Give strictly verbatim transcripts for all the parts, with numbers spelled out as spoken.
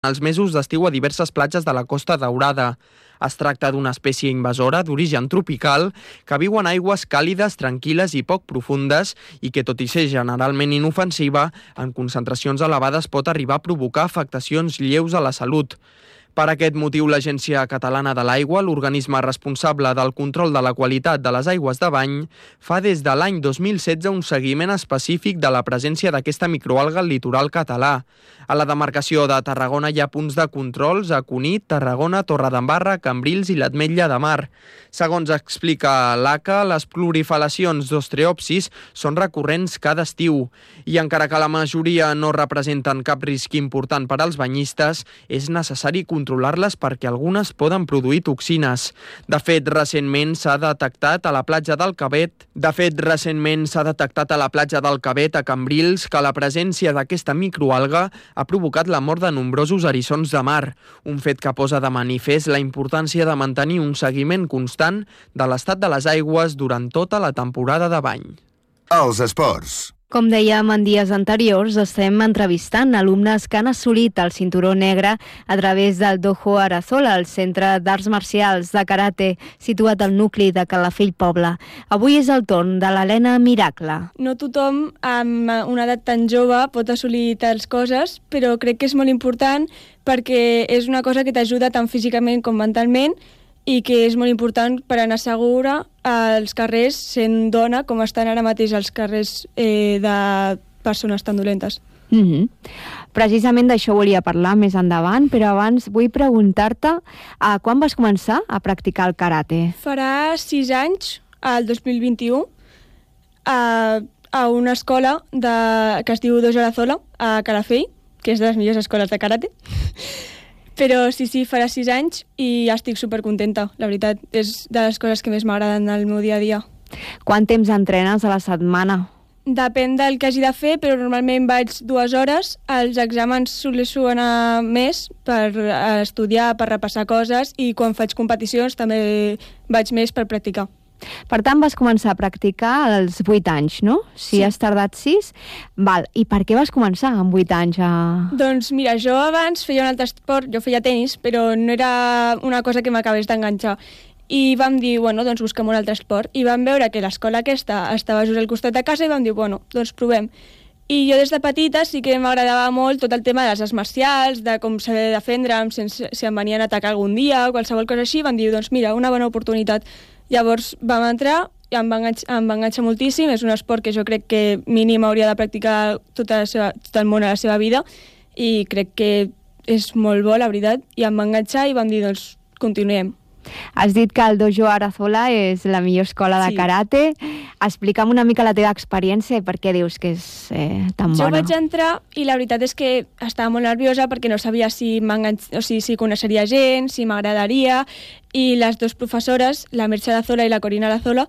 els mesos d'estiu a diverses platges de la Costa Daurada. Es tracta d'una espècie invasora d'origen tropical que viu en aigües càlides, tranquil·les i poc profundes i que, tot i ser generalment inofensiva, en concentracions elevades pot arribar a provocar afectacions lleus a la salut. Per aquest motiu, l'Agència Catalana de l'Aigua, l'organisme responsable del control de la qualitat de les aigües de bany, fa des de l'any dos mil setze un seguiment específic de la presència d'aquesta microalga al litoral català. A la demarcació de Tarragona hi ha punts de controls a Cunit, Tarragona, Torredembarra, Cambrils i l'Ametlla de Mar. Segons explica l'A C A, les proliferacions d'ostreopsis són recurrents cada estiu i encara que la majoria no representen cap risc important per als banyistes, és necessari controlar-les perquè algunes poden produir toxines. De fet, recentment s'ha detectat a la platja del Cabet, de fet, recentment s'ha detectat a la platja del Cabet a Cambrils que la presència d'aquesta microalga ha provocat la mort de nombrosos eriçons de mar, un fet que posa de manifest la importància de mantenir un seguiment constant de l'estat de les aigües durant tota la temporada de bany. Els esports. Com dèiem en dies anteriors, estem entrevistant alumnes que han assolit el cinturó negre a través del Dojo Arazola, el Centre d'Arts Marcials de Karate, situat al nucli de Calafell Poble. Avui és el torn de l'Helena Miracle. No tothom amb una edat tan jove pot assolir tals coses, però crec que és molt important perquè és una cosa que t'ajuda tant físicament com mentalment i que és molt important per anar segura als carrers sent dona, com estan ara mateix els carrers eh, de persones tan dolentes. Mm-hmm. Precisament d'això volia parlar més endavant, però abans vull preguntar-te uh, quan vas començar a practicar el karate? Farà sis anys, al dos mil vint-i-u, a, a una escola de, que es diu Dojo Arazola, a Calafell, que és de les millors escoles de karate. Però sí, sí, farà sis anys i estic supercontenta, la veritat. És de les coses que més m'agraden al meu dia a dia. Quant temps entrenes a la setmana? Depèn del que hagi de fer, però normalment vaig dues hores. Els exàmens soleixo anar més per estudiar, per repassar coses, i quan faig competicions també vaig més per practicar. Per tant, vas començar a practicar als vuit anys, no? Si Sí. has tardat sis. Val. I per què vas començar amb vuit anys a... Doncs mira, jo abans feia un altre esport, jo feia tenis, però no era una cosa que m'acabés d'enganxar. I vam dir, bueno, doncs busquem un altre esport. I vam veure que l'escola aquesta estava just al costat de casa i vam dir, bueno, doncs provem. I jo des de petita sí que m'agradava molt tot el tema de les arts marcials, de com saber defendre'm sense, si em venien a atacar algun dia o qualsevol cosa així. Vam dir, doncs mira, una bona oportunitat. Llavors vam entrar i em va, enganxar, em va enganxar moltíssim. És un esport que jo crec que mínim hauria de practicar tota la seva, tot el món a la seva vida i crec que és molt bo, la veritat, i em va enganxar i vam dir, doncs, continuem. Has dit que el Dojo Arazola és la millor escola de Sí. karate. Explica'm una mica la teva experiència i per què dius que és eh, tan Jo bona. vaig entrar i la veritat és que estava molt nerviosa perquè no sabia si, o sigui, si coneixeria gent, si m'agradaria, i les dues professores, la Merche Arazola i la Corina Arazola,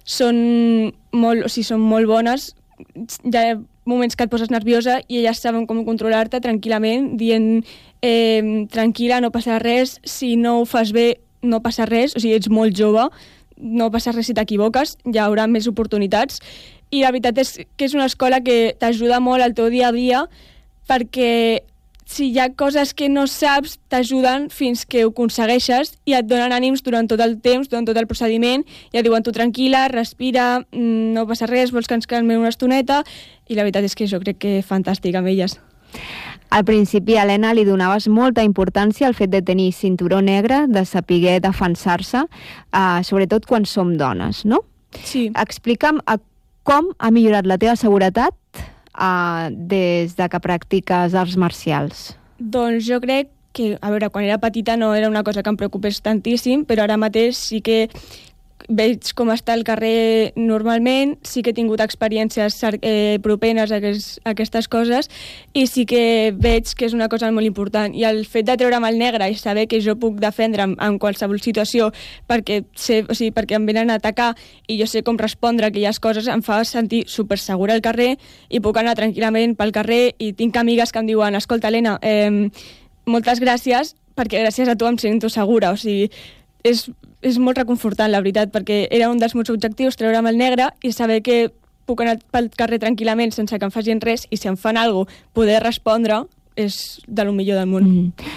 són molt, o sigui, són molt bones. Hi ha moments que et poses nerviosa i elles saben com controlar-te tranquil·lament, dient eh, tranquil·la, no passa res, si no ho fas bé no passa res, o sigui, ets molt jove, no passa res si t'equivoques, hi haurà més oportunitats, i la veritat és que és una escola que t'ajuda molt al teu dia a dia, perquè si hi ha coses que no saps, t'ajuden fins que ho aconsegueixes i et donen ànims durant tot el temps, durant tot el procediment, i et diuen tu tranquil·la, respira, no passa res, vols que ens calmem una estoneta, i la veritat és que jo crec que fantàstic amb elles. Al principi, Helena, li donaves molta importància al fet de tenir cinturó negre, de saber defensar-se, eh, sobretot quan som dones, no? Sí. Explica'm eh, com ha millorat la teva seguretat eh, des de que practiques arts marcials. Doncs jo crec que, a veure, quan era petita no era una cosa que em preocupés tantíssim, però ara mateix sí que veig com està el carrer normalment, sí que he tingut experiències eh, propenes a, aquest, a aquestes coses i sí que veig que és una cosa molt important. I el fet de treure'm el negre i saber que jo puc defendre'm en qualsevol situació perquè, sé, o sigui, perquè em venen a atacar i jo sé com respondre a aquelles coses em fa sentir supersegura al carrer i puc anar tranquil·lament pel carrer i tinc amigues que em diuen, escolta, Helena, eh, moltes gràcies perquè gràcies a tu em sento segura. O sigui, és, és molt reconfortant, la veritat, perquè era un dels meus objectius, treure'm el negre i saber que puc anar pel carrer tranquil·lament sense que em facin res i si em fan alguna cosa, poder respondre és de lo millor del món. Mm.